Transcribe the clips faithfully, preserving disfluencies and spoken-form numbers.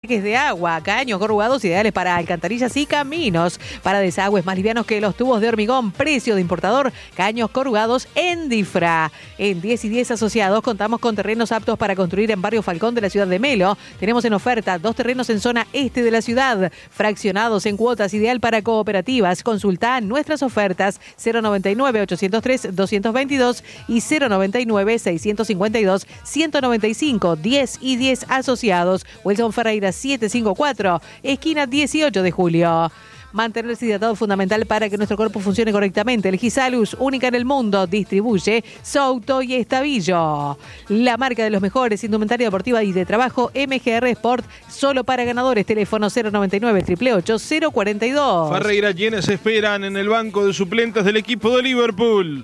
tanques de agua, caños corrugados ideales para alcantarillas y caminos, para desagües más livianos que los tubos de hormigón, precio de importador, caños corrugados en Difra. En diez y diez Asociados contamos con terrenos aptos para construir en Barrio Falcón de la ciudad de Melo. Tenemos en oferta dos terrenos en zona este de la ciudad, fraccionados en cuotas, ideal para cooperativas. Consulta nuestras ofertas cero noventa y nueve, ochocientos tres, doscientos veintidós y cero noventa y nueve, seiscientos cincuenta y dos, ciento noventa y cinco. diez y diez Asociados. Wilson Ferreira setecientos cincuenta y cuatro, esquina dieciocho de julio. Mantenerse hidratado es fundamental para que nuestro cuerpo funcione correctamente. El Gisalus, única en el mundo, distribuye Souto y Estavillo. La marca de los mejores, indumentaria deportiva y de trabajo, M G R Sport, solo para ganadores. Teléfono cero noventa y nueve, ocho ocho ocho, cero cuarenta y dos. Ferreira, quienes esperan en el banco de suplentes del equipo de Liverpool.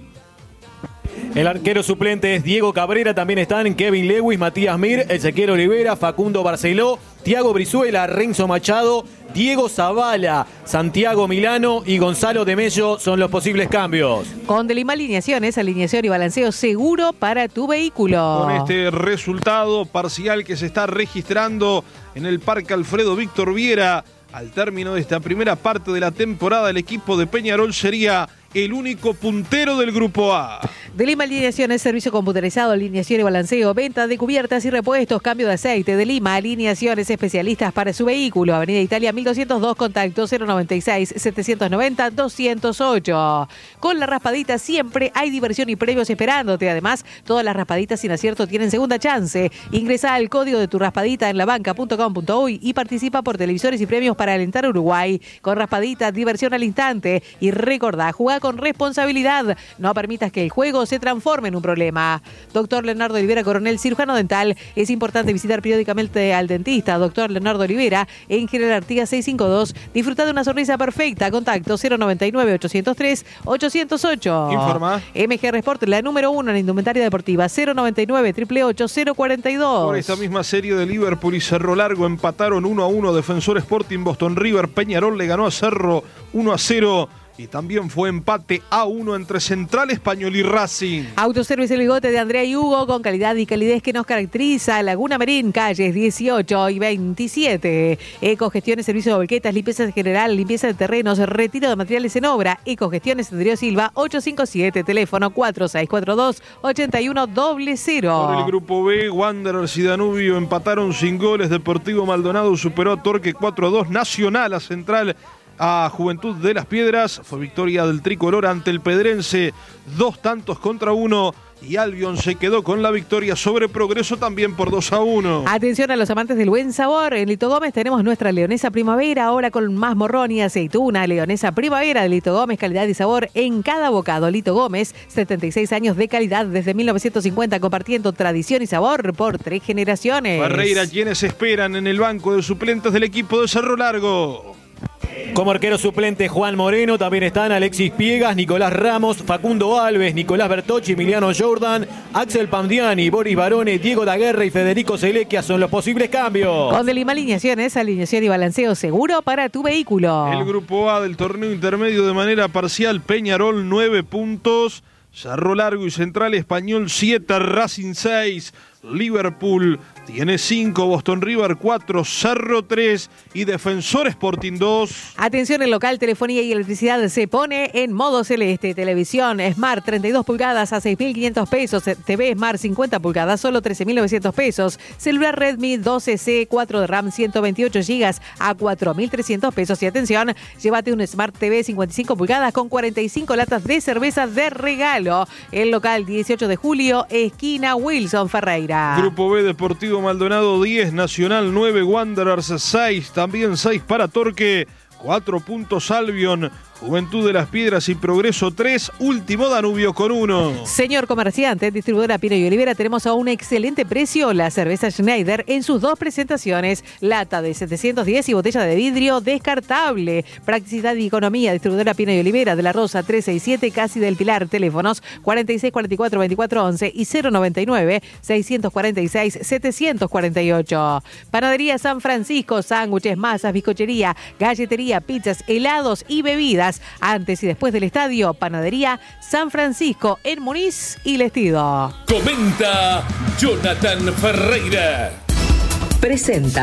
El arquero suplente es Diego Cabrera, también están Kevin Lewis, Matías Mir, Ezequiel Olivera, Facundo Barceló, Thiago Brizuela, Renzo Machado, Diego Zavala, Santiago Milano y Gonzalo de Mello son los posibles cambios. Con Delima Alineaciones, alineación y balanceo seguro para tu vehículo. Con este resultado parcial que se está registrando en el Parque Alfredo Víctor Viera, al término de esta primera parte de la temporada, el equipo de Peñarol sería el único puntero del Grupo A. Delima Alineaciones, servicio computerizado, alineación y balanceo, venta de cubiertas y repuestos, cambio de aceite. Delima Alineaciones, especialistas para su vehículo. Avenida Italia mil doscientos dos, contacto cero noventa y seis, setecientos noventa, doscientos ocho. Con la raspadita siempre hay diversión y premios esperándote. Además, todas las raspaditas sin acierto tienen segunda chance. Ingresa al código de tu raspadita en labanca punto com punto uy y participa por televisores y premios para alentar a Uruguay. Con raspadita, diversión al instante. Y recordá, jugá con responsabilidad. No permitas que el juego se transforme en un problema. Doctor Leonardo Olivera, coronel cirujano dental. Es importante visitar periódicamente al dentista. Doctor Leonardo Olivera, en General Artigas seiscientos cincuenta y dos. Disfruta de una sonrisa perfecta. Contacto cero noventa y nueve, ochocientos tres, ochocientos ocho. Informa. M G R Sport, la número uno en indumentaria deportiva. cero noventa y nueve, ocho ocho ocho, cero cuarenta y dos. Por esta misma serie de Liverpool y Cerro Largo empataron uno a uno. Defensor Sporting, Boston River. Peñarol le ganó a Cerro uno a cero. Y también fue empate a uno entre Central Español y Racing. Autoservicio El Bigote de Andrea y Hugo, con calidad y calidez que nos caracteriza. Laguna Merín, calles dieciocho y veintisiete. Ecogestiones, servicio de volquetas, limpieza general, limpieza de terrenos, retiro de materiales en obra. Ecogestiones, Andrea Silva, ochocientos cincuenta y siete, teléfono cuatro seis cuatro dos, ocho uno cero cero. Por el Grupo B, Wanderers y Danubio empataron sin goles. Deportivo Maldonado superó a Torque cuatro a dos. Nacional a Central a Juventud de las Piedras. Fue victoria del tricolor ante el Pedrense, dos tantos contra uno. Y Albion se quedó con la victoria sobre Progreso también por dos a uno. Atención a los amantes del buen sabor. En Lito Gómez tenemos nuestra leonesa primavera, ahora con más morrón y aceituna. Leonesa primavera de Lito Gómez, calidad y sabor en cada bocado. Lito Gómez, setenta y seis años de calidad desde mil novecientos cincuenta, compartiendo tradición y sabor por tres generaciones. Ferreira, quienes esperan en el banco de suplentes del equipo de Cerro Largo. Como arquero suplente Juan Moreno, también están Alexis Piegas, Nicolás Ramos, Facundo Alves, Nicolás Bertocci, Emiliano Jordan, Axel Pandiani, Boris Barone, Diego Daguerre y Federico Selequia son los posibles cambios. Con Delima Alineaciones, alineación y balanceo seguro para tu vehículo. El Grupo A del torneo intermedio de manera parcial, Peñarol nueve puntos, Cerro Largo y Central Español siete, Racing seis, Liverpool tiene cinco, Boston River cuatro, Cerro tres y Defensor Sporting dos. Atención, el local, telefonía y electricidad se pone en modo celeste. Televisión Smart treinta y dos pulgadas a seis mil quinientos pesos. T V Smart cincuenta pulgadas, solo trece mil novecientos pesos. Celular Redmi doce C, cuatro de RAM, ciento veintiocho gigas a cuatro mil trescientos pesos. Y atención, llévate un Smart T V cincuenta y cinco pulgadas con cuarenta y cinco latas de cerveza de regalo. El local, dieciocho de julio, esquina Wilson Ferreira. Grupo B, Deportivo Maldonado diez, Nacional nueve, Wanderers seis, también seis para Torque, cuatro puntos Albion, Juventud de las Piedras y Progreso tres, último Danubio con uno. Señor comerciante, distribuidora Pino y Olivera, tenemos a un excelente precio la cerveza Schneider en sus dos presentaciones, lata de setecientos diez y botella de vidrio descartable. Practicidad y economía, distribuidora Pino y Olivera de la Rosa trescientos sesenta y siete, Casi del Pilar, teléfonos cuarenta y seis cuarenta y cuatro veinticuatro once y cero noventa y nueve, seiscientos cuarenta y seis, setecientos cuarenta y ocho. Panadería San Francisco, sándwiches, masas, bizcochería, galletería, pizzas, helados y bebidas. Antes y después del estadio, Panadería San Francisco en Muniz y Lestido. Comenta Jonathan Ferreira. Presenta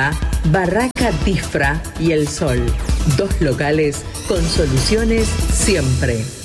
Barraca Difra y El Sol. Dos locales con soluciones siempre.